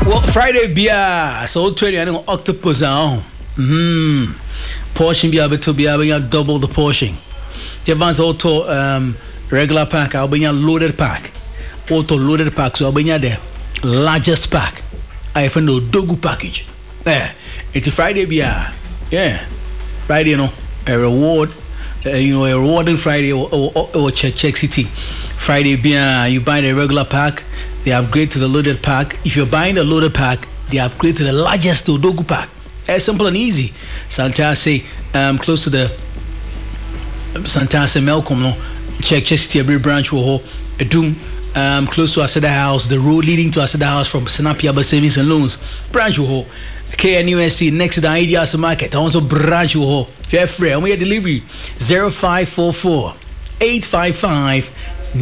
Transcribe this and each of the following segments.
Well, Friday beer, so 20 and octopus on. Portion beer, but to be able double the portion. Javans auto regular pack, I'll be a loaded pack. Auto loaded pack, so I'll be the largest pack. I have no dogu package. It's a Friday beer. Yeah. Friday, a reward. A rewarding Friday or check city. Friday beer, you buy the regular pack, they upgrade to the loaded pack. If you're buying the loaded pack, they upgrade to the largest Odogu pack. It's simple and easy. Santase, close to the Santase Melcom, no, check City every branch will a doom. Close to Asada House, the road leading to Asada House from Sanapiaba Savings and Loans, branch will KNUSC next to the Ideas Market, also branch will Jeff Frey, and we have delivery 0544 855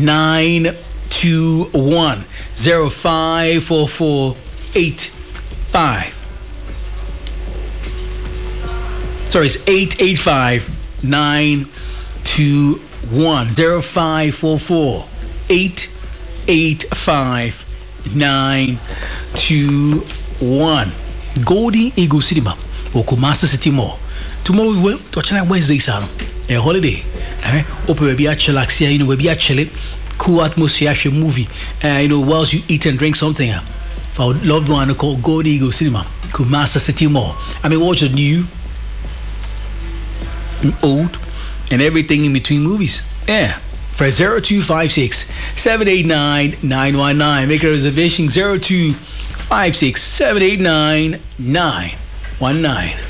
921 0544 it's 885 921 0544 885 921 Golden Eagle Cinema Okumasa City Mall. Tomorrow we went to China Wednesday, a holiday. Open baby at chillaxia, we be at chilling, cool atmosphere, movie. Whilst you eat and drink something. For our loved one called Golden Eagle Cinema, Kumasa City Mall. I mean, watch the new, old, and everything in between movies. Yeah. For 0256 789 919. Make a reservation 0256 789 919.